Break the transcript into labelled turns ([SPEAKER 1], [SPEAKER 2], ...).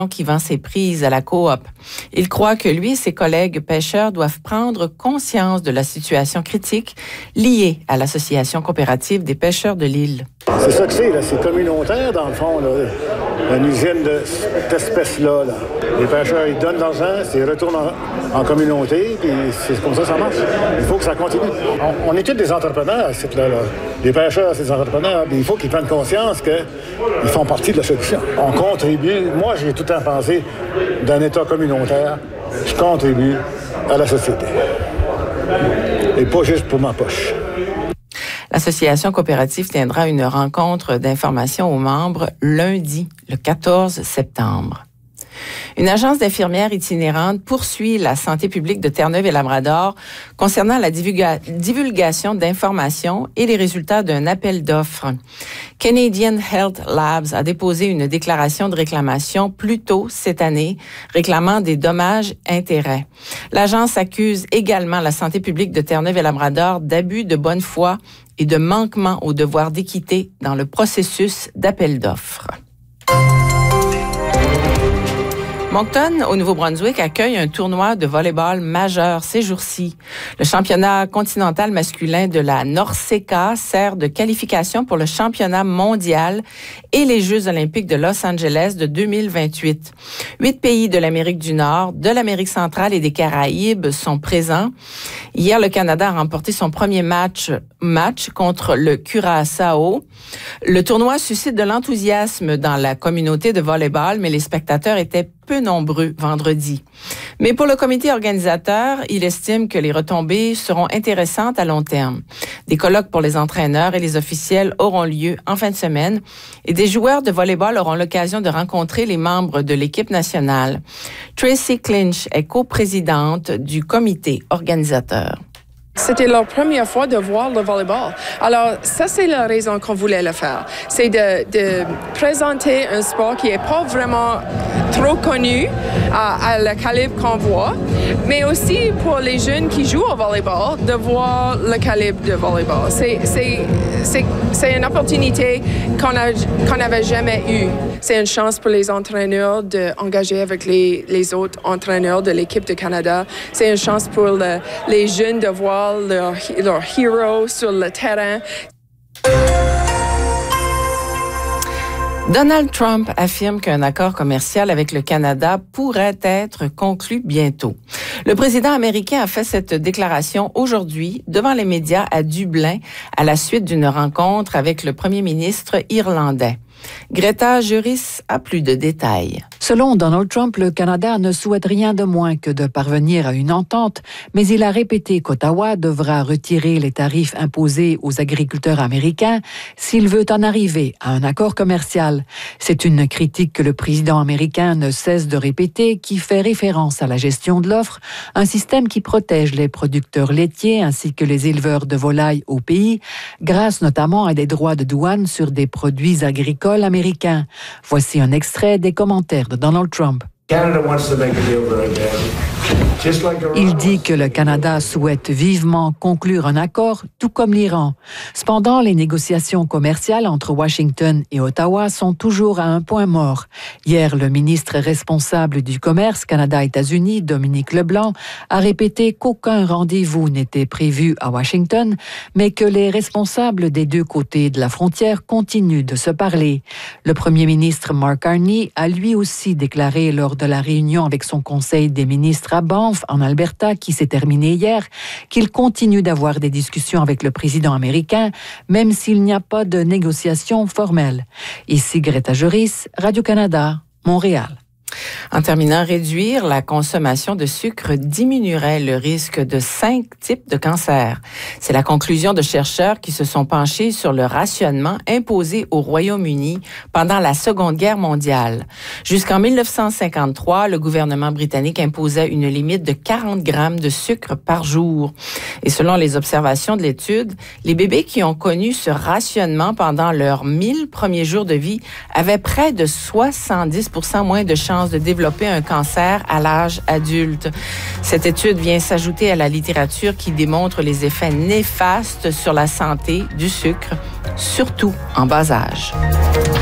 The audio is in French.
[SPEAKER 1] qui vend ses prises à la coop. Il croit que lui et ses collègues pêcheurs doivent prendre conscience de la situation critique liée à l'Association coopérative des pêcheurs de l'île.
[SPEAKER 2] C'est ça que c'est, là. C'est communautaire, dans le fond, là. Une usine de cette espèce-là. Là. Les pêcheurs, ils donnent de l'argent, ils retournent en communauté, puis c'est comme ça marche. Il faut que ça continue. On est tous des entrepreneurs à ce site-là. Les pêcheurs, c'est des entrepreneurs, puis il faut qu'ils prennent conscience qu'ils font partie de la solution. On contribue. Moi, j'ai tout le temps pensé d'un État communautaire. Je contribue à la société. Et pas juste pour ma poche.
[SPEAKER 1] L'Association coopérative tiendra une rencontre d'information aux membres lundi, le 14 septembre. Une agence d'infirmières itinérantes poursuit la santé publique de Terre-Neuve et Labrador concernant la divulgation d'informations et les résultats d'un appel d'offres. Canadian Health Labs a déposé une déclaration de réclamation plus tôt cette année, réclamant des dommages-intérêts. L'agence accuse également la santé publique de Terre-Neuve et Labrador d'abus de bonne foi et de manquement au devoir d'équité dans le processus d'appel d'offres. Moncton, au Nouveau-Brunswick, accueille un tournoi de volleyball majeur ces jours-ci. Le championnat continental masculin de la NORCECA sert de qualification pour le championnat mondial et les Jeux olympiques de Los Angeles de 2028. 8 pays de l'Amérique du Nord, de l'Amérique centrale et des Caraïbes sont présents. Hier, le Canada a remporté son premier match contre le Curaçao. Le tournoi suscite de l'enthousiasme dans la communauté de volleyball, mais les spectateurs étaient peu nombreux vendredi. Mais pour le comité organisateur, il estime que les retombées seront intéressantes à long terme. Des colloques pour les entraîneurs et les officiels auront lieu en fin de semaine et des joueurs de volleyball auront l'occasion de rencontrer les membres de l'équipe nationale. Tracy Clinch est coprésidente du comité organisateur.
[SPEAKER 3] C'était leur première fois de voir le volleyball. Alors, ça, c'est la raison qu'on voulait le faire. C'est de présenter un sport qui n'est pas vraiment trop connu à la calibre qu'on voit, mais aussi pour les jeunes qui jouent au volleyball, de voir le calibre de volleyball. C'est une opportunité qu'on n'avait jamais eue. C'est une chance pour les entraîneurs d'engager avec les autres entraîneurs de l'équipe du Canada. C'est une chance pour les jeunes de voir leur héros sur le terrain.
[SPEAKER 1] Donald Trump affirme qu'un accord commercial avec le Canada pourrait être conclu bientôt. Le président américain a fait cette déclaration aujourd'hui devant les médias à Dublin à la suite d'une rencontre avec le premier ministre irlandais. Greta Juris a plus de détails.
[SPEAKER 4] Selon Donald Trump, le Canada ne souhaite rien de moins que de parvenir à une entente, mais il a répété qu'Ottawa devra retirer les tarifs imposés aux agriculteurs américains s'il veut en arriver à un accord commercial. C'est une critique que le président américain ne cesse de répéter, qui fait référence à la gestion de l'offre, un système qui protège les producteurs laitiers ainsi que les éleveurs de volailles au pays, grâce notamment à des droits de douane sur des produits agricoles américains. Voici un extrait des commentaires de Donald Trump. Il dit que le Canada souhaite vivement conclure un accord, tout comme l'Iran. Cependant, les négociations commerciales entre Washington et Ottawa sont toujours à un point mort. Hier, le ministre responsable du commerce Canada-États-Unis, Dominique Leblanc, a répété qu'aucun rendez-vous n'était prévu à Washington, mais que les responsables des deux côtés de la frontière continuent de se parler. Le premier ministre Mark Carney a lui aussi déclaré lors de la réunion avec son conseil des ministres à Banff, en Alberta, qui s'est terminée hier, qu'il continue d'avoir des discussions avec le président américain, même s'il n'y a pas de négociations formelles. Ici Greta Juris, Radio-Canada, Montréal.
[SPEAKER 1] En terminant, réduire la consommation de sucre diminuerait le risque de 5 types de cancers. C'est la conclusion de chercheurs qui se sont penchés sur le rationnement imposé au Royaume-Uni pendant la Seconde Guerre mondiale. Jusqu'en 1953, le gouvernement britannique imposait une limite de 40 grammes de sucre par jour. Et selon les observations de l'étude, les bébés qui ont connu ce rationnement pendant leurs 1000 premiers jours de vie avaient près de 70% moins de chances de développer un cancer à l'âge adulte. Cette étude vient s'ajouter à la littérature qui démontre les effets néfastes sur la santé du sucre, surtout en bas âge.